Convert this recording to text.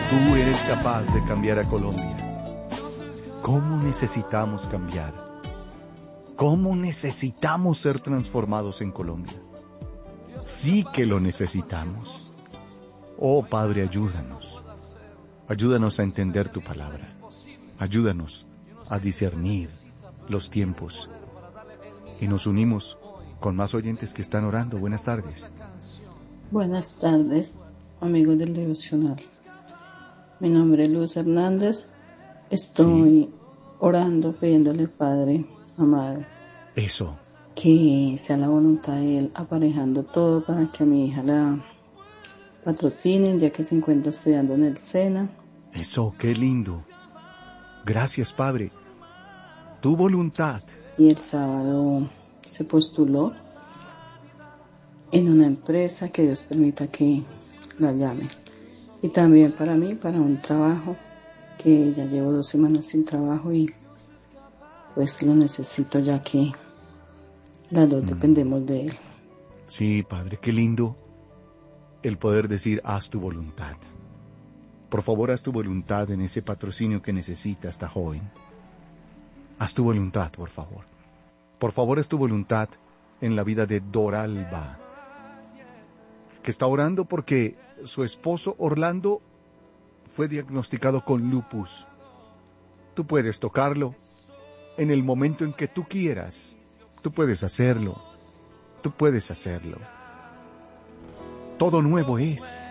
Tú eres capaz de cambiar a Colombia. ¿Cómo necesitamos cambiar? ¿Cómo necesitamos ser transformados en Colombia? Sí que lo necesitamos. Oh Padre, ayúdanos. Ayúdanos a entender tu palabra. Ayúdanos a discernir los tiempos. Y nos unimos con más oyentes que están orando. Buenas tardes. Buenas tardes, amigos del devocional. Mi nombre es Luz Hernández. Estoy orando, pidiéndole al Padre amado Eso. que sea la voluntad de Él, aparejando todo para que a mi hija la patrocinen, ya que se encuentra estudiando en el SENA. Eso, qué lindo. Gracias, Padre. Tu voluntad. Y el sábado se postuló en una empresa, que Dios permita que la llame. Y también para mí, para un trabajo, que ya llevo 2 semanas sin trabajo y pues lo necesito, ya que las dos dependemos de Él. Sí, Padre, qué lindo el poder decir, haz tu voluntad. Por favor, haz tu voluntad en ese patrocinio que necesita esta joven. Haz tu voluntad, por favor. Por favor, haz tu voluntad en la vida de Doralba, que está orando porque su esposo Orlando fue diagnosticado con lupus. Tú puedes tocarlo en el momento en que tú quieras. Tú puedes hacerlo. Tú puedes hacerlo. Todo nuevo es.